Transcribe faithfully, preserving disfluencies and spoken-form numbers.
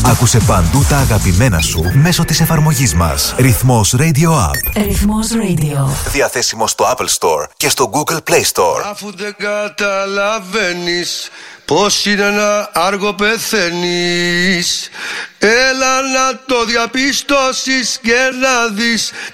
Άκουσε παντού τα αγαπημένα σου μέσω της εφαρμογής μας. Ρυθμός Radio App. Ρυθμός Radio. Διαθέσιμο στο Apple Store και στο Google Play Store. Αφού δεν καταλαβαίνεις πώς είναι να άργο πεθαίνεις, έλα να το διαπιστώσεις και να δεις